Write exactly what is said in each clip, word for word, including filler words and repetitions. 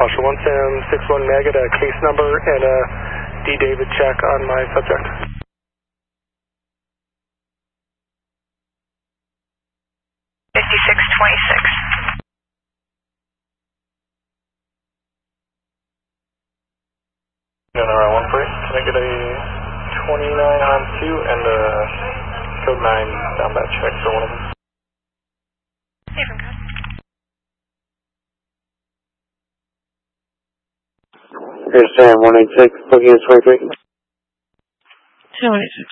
Marshall one Sam six one Meg at a case number and a D David check on my subject. fifty-six twenty-six. N R one three, can I get a twenty-nine on two and a code nine down that check for one of them? Even good. Here's Sam one eight six, booking is twenty-three. Sam one eight six.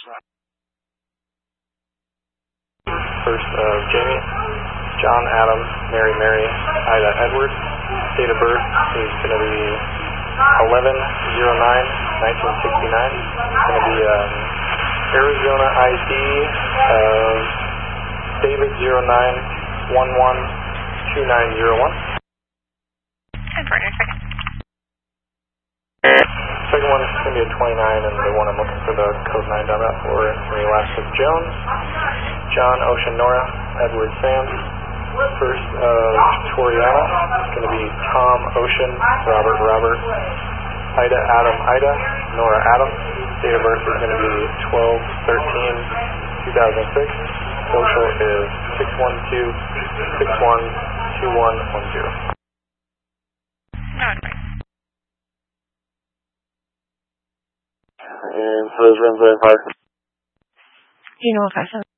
First, uh, Jamie, John Adams, Mary Mary, Ida Edward. Date of birth is going to be eleven oh nine nineteen sixty-nine. It's going to be um, Arizona I D of David zero nine one one two nine zero one. And for your second. Second one is going to be a twenty-nine, and the one I'm looking for the code nine down that for is going to be last of Jones, John Ocean Nora, Edward Sam. First, uh, Toriana, it's going to be Tom Ocean, Robert Robert, Ida Adam Ida, Nora Adam. Date of birth is going to be twelve thirteen two thousand six. Social is six one two six one two one one zero. No, wait. And for those rooms that are fire. You know if I said